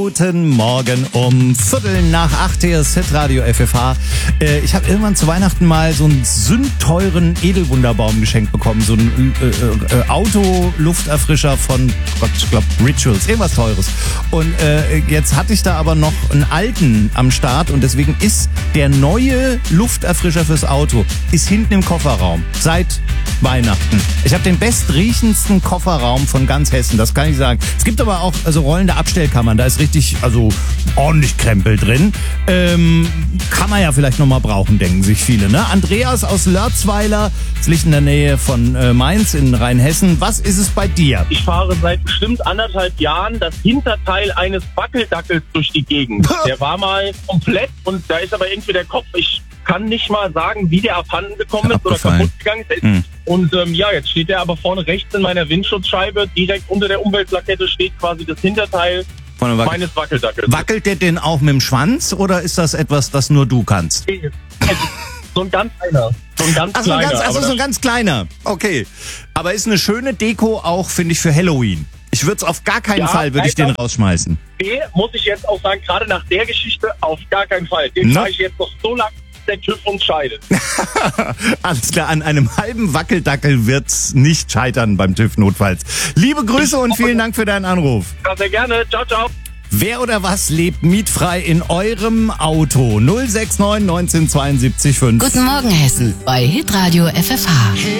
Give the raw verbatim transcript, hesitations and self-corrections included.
Guten Morgen um Viertel nach acht, hier ist Hitradio F F H. Äh, ich habe irgendwann zu Weihnachten mal so einen sündteuren Edelwunderbaum geschenkt bekommen. So einen äh, äh, Auto-Lufterfrischer von, Gott, ich glaube, Rituals, irgendwas Teures. Und äh, jetzt hatte ich da aber noch einen alten am Start und deswegen ist der neue Lufterfrischer fürs Auto ist hinten im Kofferraum seit Weihnachten. Ich habe den bestriechendsten Kofferraum von ganz Hessen, das kann ich sagen. Es gibt aber auch also rollende Abstellkammern, da ist richtig, also ordentlich Krempel drin. Ähm, kann man ja vielleicht nochmal brauchen, denken sich viele. Ne? Andreas aus Lörzweiler, das liegt in der Nähe von äh, Mainz in Rheinhessen. Was ist es bei dir? Ich fahre seit bestimmt anderthalb Jahren das Hinterteil eines Wackeldackels durch die Gegend. Der war mal komplett und da ist aber irgendwie der Kopf, ich kann nicht mal sagen, wie der abhanden gekommen ist oder kaputt gegangen ist. Hm. Und ähm, ja, jetzt steht der aber vorne rechts in meiner Windschutzscheibe. Direkt unter der Umweltplakette steht quasi das Hinterteil von Wackel- meines Wackeldackels. Wackelt der denn auch mit dem Schwanz oder ist das etwas, das nur du kannst? So ein ganz kleiner. So ein ganz Ach, so ein kleiner. ganz, also so ein ganz kleiner. Okay. Aber ist eine schöne Deko auch, finde ich, für Halloween. Ich würde es auf gar keinen Ja, Fall, würde ich den rausschmeißen. Nee, muss ich jetzt auch sagen, gerade nach der Geschichte auf gar keinen Fall. Den fahre ich jetzt noch so lange, bis der TÜV uns scheidet. Alles klar, an einem halben Wackeldackel wird's nicht scheitern beim TÜV notfalls. Liebe Grüße und vielen Dank für deinen Anruf. Ja, sehr gerne. Ciao, ciao. Wer oder was lebt mietfrei in eurem Auto? null sechs neun neunzehn zweiundsiebzig fünf. Guten Morgen Hessen bei Hitradio F F H.